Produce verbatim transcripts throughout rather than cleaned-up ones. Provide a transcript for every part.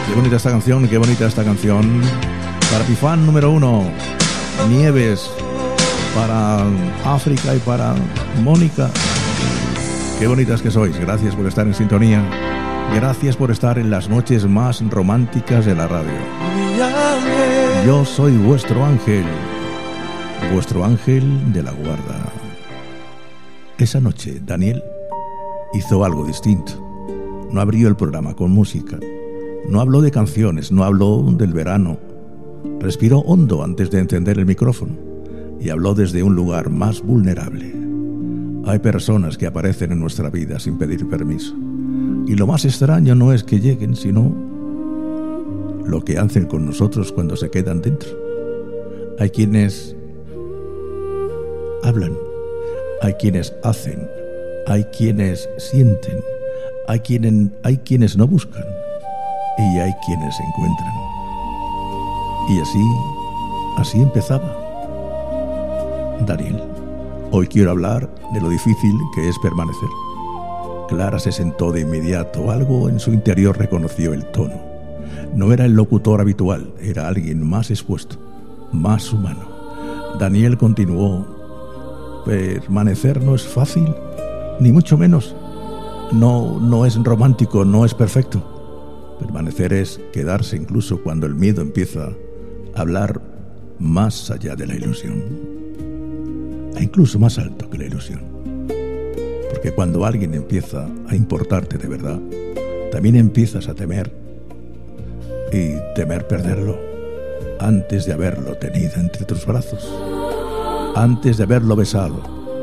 Qué bonita esta canción, qué bonita esta canción. Para mi fan número uno, Nieves. Para África y para Mónica. Qué bonitas que sois. Gracias por estar en sintonía. Gracias por estar en las noches más románticas de la radio. Yo soy vuestro ángel. Vuestro ángel de la guarda. Esa noche, Daniel hizo algo distinto. No abrió el programa con música. No habló de canciones, no habló del verano. Respiró hondo antes de encender el micrófono y habló desde un lugar más vulnerable. Hay personas que aparecen en nuestra vida sin pedir permiso. Y lo más extraño no es que lleguen, sino lo que hacen con nosotros cuando se quedan dentro. Hay quienes hablan, hay quienes hacen, hay quienes sienten, hay quienes, hay quienes no buscan y hay quienes se encuentran. Y así, así empezaba Daniel. Hoy quiero hablar de lo difícil que es permanecer. Clara se sentó de inmediato. Algo en su interior reconoció el tono. No era el locutor habitual, era alguien más expuesto, más humano. Daniel continuó. Permanecer no es fácil, ni mucho menos. No, no es romántico, no es perfecto. Permanecer es quedarse incluso cuando el miedo empieza a hablar más allá de la ilusión. E incluso más alto que la ilusión. Porque cuando alguien empieza a importarte de verdad, también empiezas a temer, y temer perderlo antes de haberlo tenido entre tus brazos, antes de haberlo besado.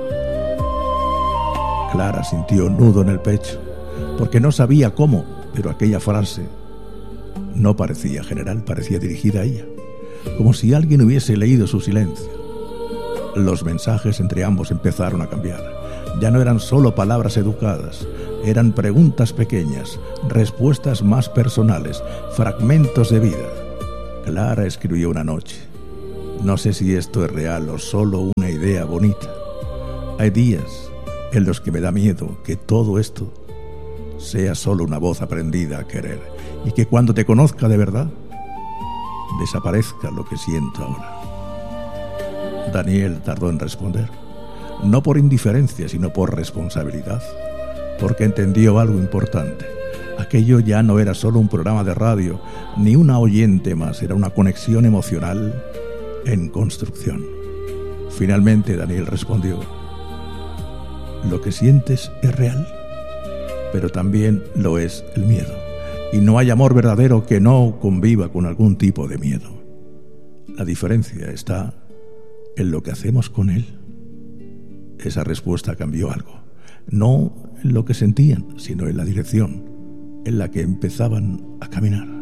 Clara sintió un nudo en el pecho, porque no sabía cómo, pero aquella frase no parecía general, parecía dirigida a ella, como si alguien hubiese leído su silencio. Los mensajes entre ambos empezaron a cambiar. Ya no eran solo palabras educadas, eran preguntas pequeñas, respuestas más personales, fragmentos de vida. Clara escribió una noche: no sé si esto es real o solo una idea bonita. Hay días en los que me da miedo que todo esto sea solo una voz aprendida a querer y que cuando te conozca de verdad desaparezca lo que siento ahora. Daniel tardó en responder. No por indiferencia, sino por responsabilidad, porque entendió algo importante. Aquello ya no era solo un programa de radio, ni una oyente más, era una conexión emocional en construcción. Finalmente Daniel respondió: lo que sientes es real, pero también lo es el miedo, y no hay amor verdadero que no conviva con algún tipo de miedo. La diferencia está en lo que hacemos con él. Esa respuesta cambió algo, no en lo que sentían, sino en la dirección en la que empezaban a caminar.